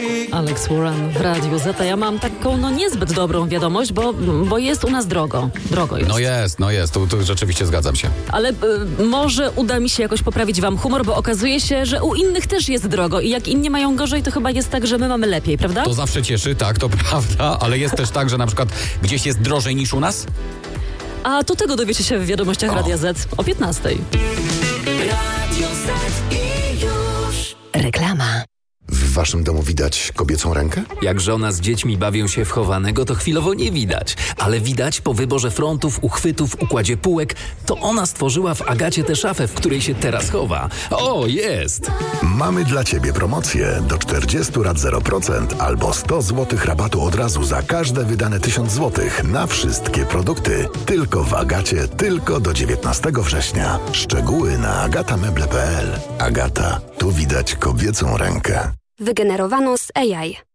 Alex Warren w Radiu Z. Ja mam taką niezbyt dobrą wiadomość, bo jest u nas drogo. Drogo jest. No jest. Tu rzeczywiście zgadzam się. Ale może uda mi się jakoś poprawić wam humor, bo okazuje się, że u innych też jest drogo i jak inni mają gorzej, to chyba jest tak, że my mamy lepiej, prawda? To zawsze cieszy, tak, to prawda, ale jest też tak, że na przykład gdzieś jest drożej niż u nas? A to tego dowiecie się w wiadomościach Radia Z o 15:00. Radio Z i już. Reklama. W waszym domu widać kobiecą rękę? Jak żona z dziećmi bawią się w chowanego, to chwilowo nie widać. Ale widać po wyborze frontów, uchwytów, układzie półek. To ona stworzyła w Agacie tę szafę, w której się teraz chowa. O, jest! Mamy dla ciebie promocję. Do 40 lat 0% albo 100 zł rabatu od razu za każde wydane 1000 zł na wszystkie produkty. Tylko w Agacie, tylko do 19 września. Szczegóły na agatameble.pl. Agata, tu widać kobiecą rękę. Wygenerowano z AI.